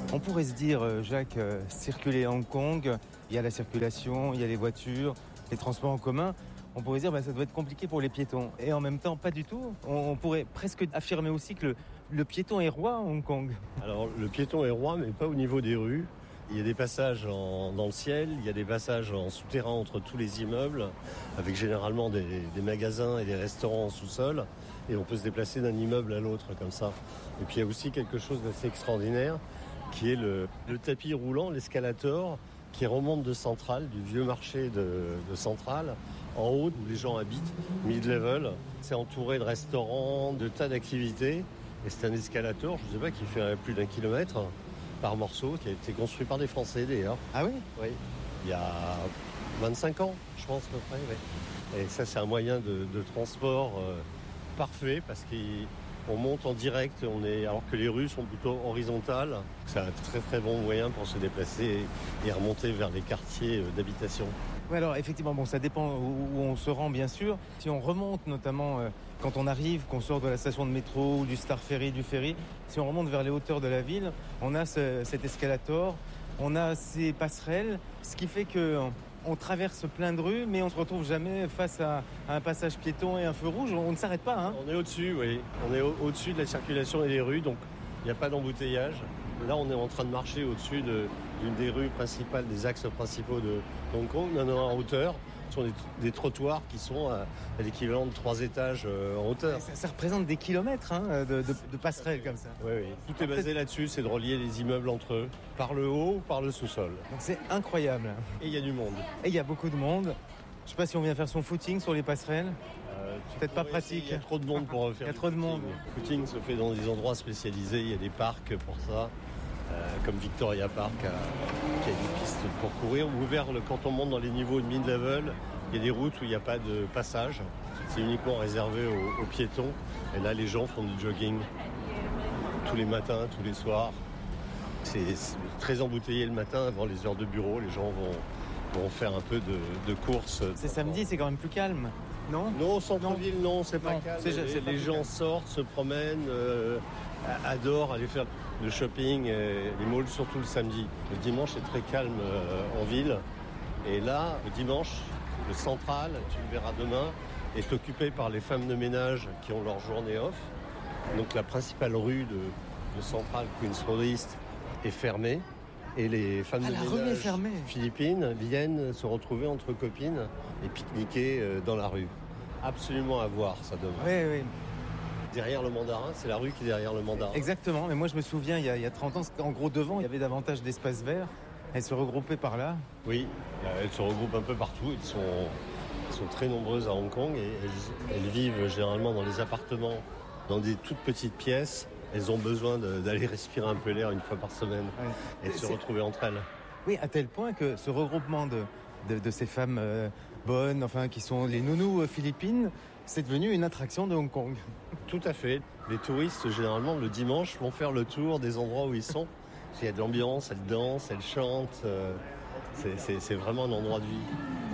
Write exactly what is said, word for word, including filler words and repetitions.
On pourrait se dire, euh, Jacques, euh, circuler à Hong Kong, il y a la circulation, il y a les voitures, les transports en commun. On pourrait se dire, bah, ça doit être compliqué pour les piétons. Et en même temps, pas du tout. On, on pourrait presque affirmer aussi que le, le piéton est roi à Hong Kong. Alors, le piéton est roi, mais pas au niveau des rues. Il y a des passages en, dans le ciel, il y a des passages en souterrain entre tous les immeubles, avec généralement des, des magasins et des restaurants en sous-sol. Et on peut se déplacer d'un immeuble à l'autre comme ça. Et puis il y a aussi quelque chose d'assez extraordinaire, qui est le, le tapis roulant, l'escalator, qui remonte de Centrale, du vieux marché de, de Centrale, en haut où les gens habitent, mid-level. C'est entouré de restaurants, de tas d'activités. Et c'est un escalator, je ne sais pas, qui fait plus d'un kilomètre par morceau, qui a été construit par des Français d'ailleurs. Ah oui ? Oui. Il y a vingt-cinq ans, je pense à peu près. Oui. Et ça, c'est un moyen de, de transport euh, parfait parce qu'on monte en direct, on est, alors que les rues sont plutôt horizontales. C'est un très très bon moyen pour se déplacer et remonter vers les quartiers d'habitation. Oui, alors effectivement, bon, ça dépend où on se rend bien sûr. Si on remonte notamment euh, quand on arrive, qu'on sort de la station de métro ou du Star Ferry, du ferry, si on remonte vers les hauteurs de la ville, on a ce, cet escalator, on a ces passerelles, ce qui fait que on traverse plein de rues, mais on ne se retrouve jamais face à, à un passage piéton et un feu rouge. On ne s'arrête pas. Hein. On est au-dessus, oui. On est au- au-dessus de la circulation et des rues, donc il n'y a pas d'embouteillage. Là, on est en train de marcher au-dessus de, d'une des rues principales, des axes principaux de Hong Kong. On est en hauteur. Ce sont des, des trottoirs qui sont à, à l'équivalent de trois étages euh, en hauteur. Ça, ça représente des kilomètres hein, de, de, de passerelles comme ça. Oui, oui. Tout est basé là-dessus, c'est de relier les immeubles entre eux, par le haut ou par le sous-sol. Donc c'est incroyable. Et il y a du monde. Et il y a beaucoup de monde. Je sais pas si on vient faire son footing sur les passerelles. Euh, Peut-être pas pratique. Il y a trop de monde pour faire Il y a du trop de footing. monde. Le footing se fait dans des endroits spécialisés, il y a des parcs pour ça, euh, comme Victoria Park, à, qui a des pistes pour courir. Ou vers le, quand on monte dans les niveaux de mid-level, il y a des routes où il n'y a pas de passage. C'est uniquement réservé aux, aux piétons. Et là, les gens font du jogging tous les matins, tous les soirs. C'est, c'est très embouteillé le matin avant les heures de bureau. Les gens vont, vont faire un peu de, de course. C'est samedi, c'est quand même plus calme, non ? Non, au centre-ville, non, c'est pas Non, calme. c'est- les c'est pas les plus gens calme. sortent, se promènent, euh, adorent aller faire le shopping, et les malls, surtout le samedi. Le dimanche, c'est très calme euh, en ville. Et là, le dimanche, le central, tu le verras demain, est occupé par les femmes de ménage qui ont leur journée off. Donc la principale rue de, de Central, Queen's Road East, est fermée. Et les femmes Ah, de la rue est ménage fermée. philippines viennent se retrouver entre copines et pique-niquer euh, dans la rue. Absolument à voir, ça demain. Oui, oui. Derrière le Mandarin, c'est la rue qui est derrière le Mandarin. Exactement. Mais moi, je me souviens, il y a, il y a trente ans, en gros, devant, il y avait davantage d'espaces verts. Elles se regroupaient par là. Oui, euh, elles se regroupent un peu partout. Elles sont, elles sont très nombreuses à Hong Kong et elles, elles vivent généralement dans les appartements, dans des toutes petites pièces. Elles ont besoin de, d'aller respirer un peu l'air une fois par semaine Ouais. et de se C'est- retrouver entre elles. Oui, à tel point que ce regroupement de, de, de ces femmes euh, bonnes, enfin, qui sont les nounous euh, philippines, c'est devenu une attraction de Hong Kong. Tout à fait. Les touristes, généralement, le dimanche, vont faire le tour des endroits où ils sont. Il y a de l'ambiance, elles dansent, elles chantent. euh, c'est, c'est, c'est vraiment un endroit de vie.